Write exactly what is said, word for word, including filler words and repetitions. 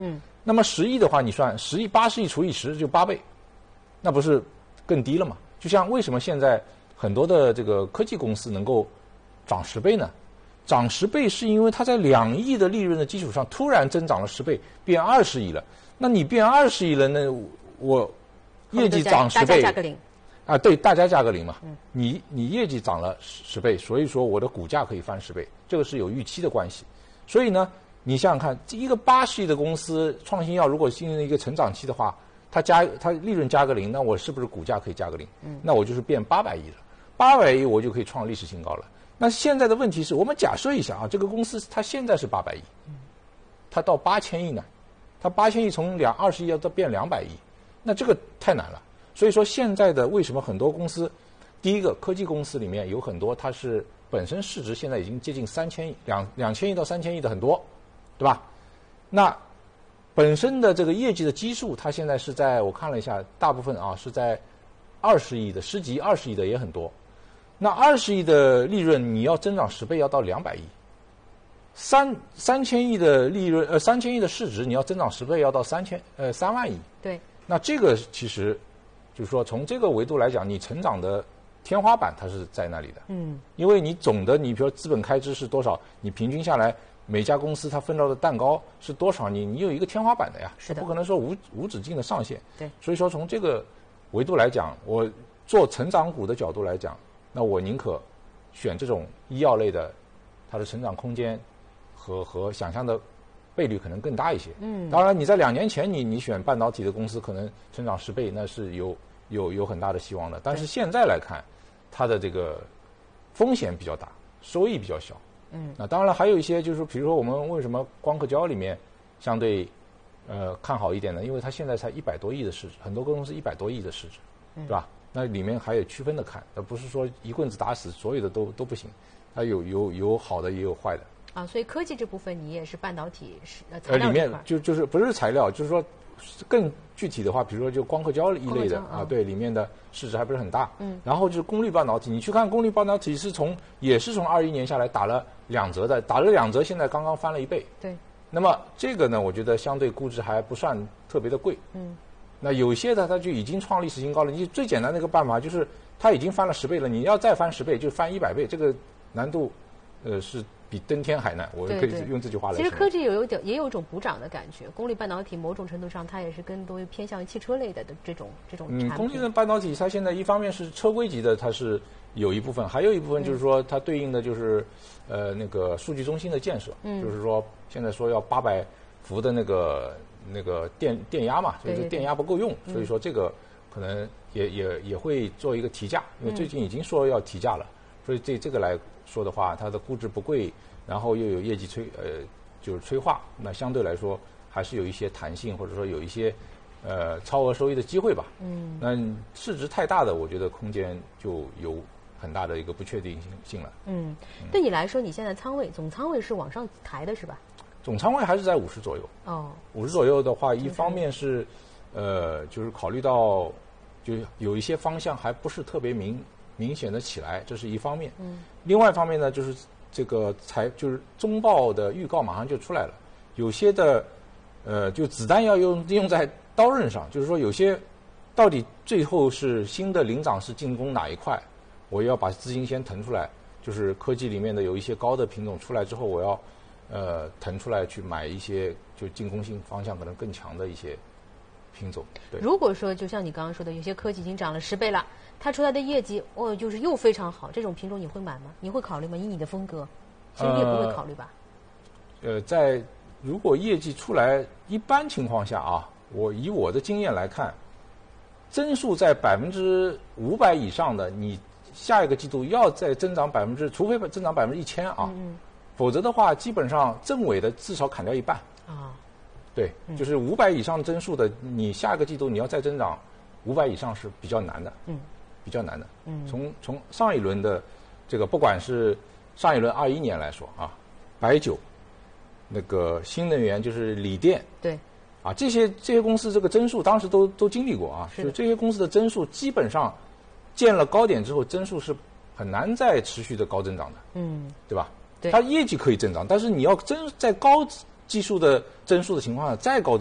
嗯， 那么十亿的话，你算十亿八十亿除以十就八倍，那不是更低了吗？就像为什么现在很多的这个科技公司能够涨十倍呢？涨十倍是因为它在两亿的利润的基础上突然增长了十倍，变二十亿了。那你变二十亿了，那我业绩涨十倍， 大家加个零啊，对，大家加个零嘛。嗯，你你业绩涨了十倍，所以说我的股价可以翻十倍，这个是有预期的关系。所以呢，你想想看，一个八十亿的公司，创新药如果进入一个成长期的话，它加它利润加个零，那我是不是股价可以加个零？嗯，那我就是变八百亿了，八百亿我就可以创历史新高了。那现在的问题是我们假设一下啊，这个公司它现在是八百亿，它到八千亿呢，它八千亿从两二十亿要到变两百亿，那这个太难了。所以说现在的为什么很多公司，第一个科技公司里面有很多它是本身市值现在已经接近三千亿，两两千亿到三千亿的很多，对吧？那本身的这个业绩的基数，它现在是在我看了一下，大部分啊是在二十亿的，十几二十亿的也很多。那二十亿的利润，你要增长十倍，要到两百亿；三三千亿的利润，呃，三千亿的市值，你要增长十倍，要到三千呃三万亿。 对。 那这个其实就是说，从这个维度来讲，你成长的天花板它是在那里的。嗯。因为你总的，你比如说资本开支是多少，你平均下来每家公司它分到的蛋糕是多少，你你有一个天花板的呀， 是的， 不可能说无无止境的上限。 对。 所以说，从这个维度来讲，我做成长股的角度来讲。那我宁可选这种医药类的，它的成长空间和和想象的倍率可能更大一些。嗯，当然你在两年前你你选半导体的公司可能成长十倍，那是有有有很大的希望的。但是现在来看，它的这个风险比较大，收益比较小。嗯，那当然还有一些就是说，比如说我们为什么光刻胶里面相对呃看好一点呢？因为它现在才一百多亿的市值，很多公司一百多亿的市值，对吧？那里面还有区分的看，而不是说一棍子打死所有的都都不行，它有有有好的也有坏的。 啊，所以科技这部分你也是半导体是呃材呃料里面就就是不是材料，就是说更具体的话，比如说就光刻胶一类的啊，对，里面的市值还不是很大。嗯。然后就是功率半导体，你去看功率半导体是从也是从二一年下来打了两折的，打了两折，现在刚刚翻了一倍。 对。 那么这个呢，我觉得相对估值还不算特别的贵。嗯。那有些的它就已经创历史新高了。你最简单的一个办法就是它已经翻了十倍了，你要再翻十倍就翻一百倍，这个难度，呃是比登天还难。我可以用这句话来说。 其实科技有有点也有一种补涨的感觉，功率半导体某种程度上它也是更多偏向于汽车类的的这种这种产品。 嗯，功率半导体它现在一方面是车规级的，它是有一部分，还有一部分就是说它对应的就是、嗯、呃那个数据中心的建设，嗯、就是说现在说要八百伏的那个。那个电电压嘛，所以说电压不够用，所以说这个可能也也也会做一个提价，因为最近已经说要提价了，所以这这个来说的话，它的估值不贵，然后又有业绩催呃就是催化，那相对来说还是有一些弹性，或者说有一些呃超额收益的机会吧。嗯，那市值太大的，我觉得空间就有很大的一个不确定性了。 嗯，对你来说，你现在仓位总仓位是往上抬的是吧？ 总仓位还是在五十左右。 哦， 五十左右的话，一方面是，呃，就是考虑到，就有一些方向还不是特别明明显的起来，这是一方面。嗯。另外一方面呢，就是这个财就是中报的预告马上就出来了，有些的，呃，就子弹要用用在刀刃上，就是说有些到底最后是新的领涨是进攻哪一块，我要把资金先腾出来，就是科技里面的有一些高的品种出来之后，我要。呃，腾出来去买一些就进攻性方向可能更强的一些品种。对， 如果说就像你刚刚说的，有些科技已经涨了十倍了，它出来的业绩哦，就是又非常好，这种品种你会买吗？你会考虑吗？以你的风格，其实你也不会考虑吧？ 呃，呃在如果业绩出来，一般情况下啊，我以我的经验来看，增速在百分之五百以上的，你下一个季度要再增长百分之，除非增长百分之一千啊。嗯。否则的话，基本上正尾的至少砍掉一半啊。对，嗯、就是五百以上增速的，你下个季度你要再增长五百以上是比较难的，嗯，比较难的。嗯，从从上一轮的这个，不管是上一轮二一年来说啊，白酒、那个新能源就是锂电， 对， 啊这些这些公司这个增速当时都都经历过啊，就这些公司的增速基本上见了高点之后，增速是很难再持续的高增长的，嗯，对吧？它业绩可以增长，但是你要增在高技术的增速的情况下，再高